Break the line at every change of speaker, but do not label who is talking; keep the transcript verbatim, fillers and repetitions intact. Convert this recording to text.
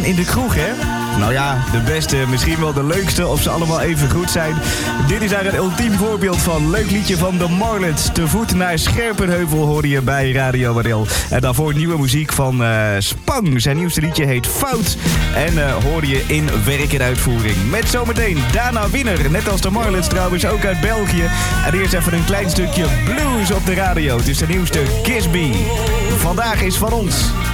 in de kroeg, hè? Nou ja, de beste, misschien wel de leukste, of ze allemaal even goed zijn. Dit is daar een ultiem voorbeeld van. Leuk liedje van de Marlets. Te voet naar Scherpenheuvel hoorde je bij Radio Wadel. En daarvoor nieuwe muziek van uh, Spang. Zijn nieuwste liedje heet Fout. En uh, hoorde je in werk en uitvoering. Met zometeen Dana Winner. Net als de Marlets trouwens, ook uit België. En eerst even een klein stukje blues op de radio. Het is de nieuwste Kisby. Vandaag is van ons.